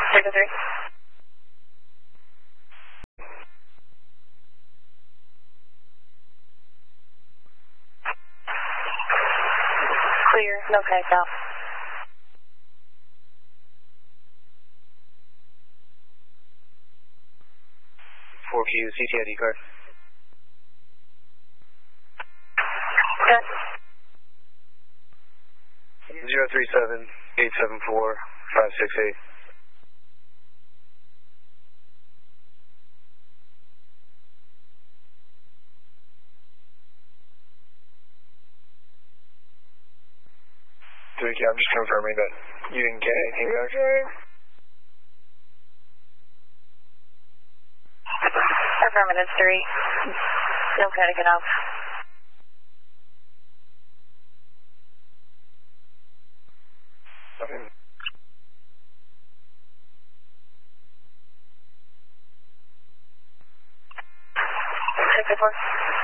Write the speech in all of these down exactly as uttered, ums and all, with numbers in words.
Second three. Clear, no connect out. four Q, C T I D card. Yes. zero three seven, eight seven four, five six eight. three Q, I'm just confirming that you didn't get anything back, right? Affirmative three. No kinetic enough. Okay. Second four.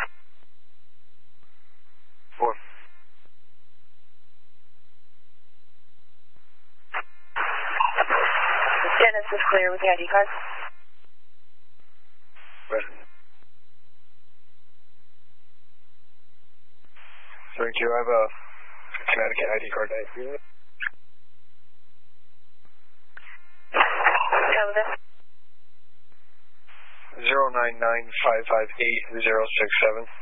Four. Dennis is clear with the I D card. Right. three Q, I have a Connecticut I D card. Cover this. zero nine nine five five eight zero six seven.